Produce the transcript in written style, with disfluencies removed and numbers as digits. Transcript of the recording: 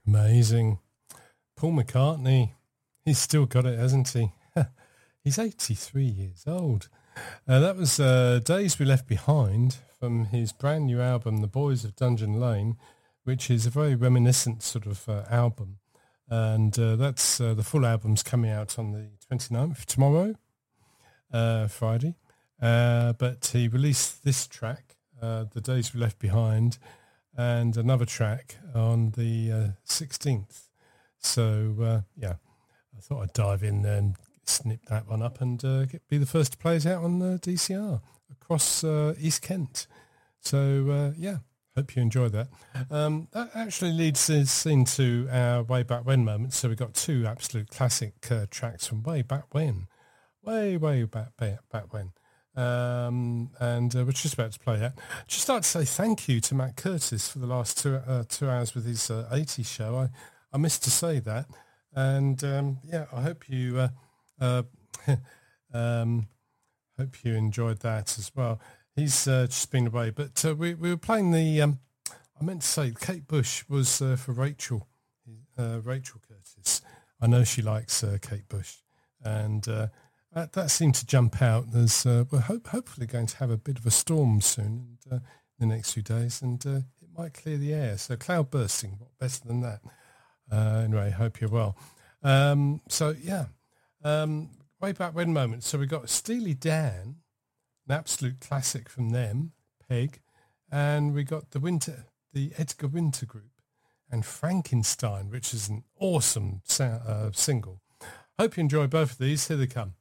Amazing. Paul McCartney, he's still got it, hasn't he? He's 83 years old. That was Days We Left Behind from his brand new album, The Boys of Dungeon Lane, which is a very reminiscent sort of album. And that's the full album's coming out on the 29th, tomorrow, Friday. But he released this track, The Days We Left Behind, and another track on the 16th. So, I thought I'd dive in there and snip that one up and be the first to play it out on DCR across East Kent. So, hope you enjoy that. That actually leads us into our Way Back When moment. So we've got two absolute classic tracks from way back when. Way back when. And we're just about to play that. Just like to say thank you to Matt Curtis for the last 2 hours with his 80s show. I missed to say that. And I hope you hope you enjoyed that as well. He's just been away, but we were playing the. I meant to say Kate Bush was for Rachel, Rachel Curtis. I know she likes Kate Bush, and that seemed to jump out. There's we're hopefully going to have a bit of a storm soon, and the next few days, and it might clear the air. So cloud bursting, what better than that? Anyway, hope you're well. Way Back When moment. So we got Steely Dan, an absolute classic from them, Peg, and we got the Edgar Winter Group, and Frankenstein, which is an awesome single. Hope you enjoy both of these. Here they come.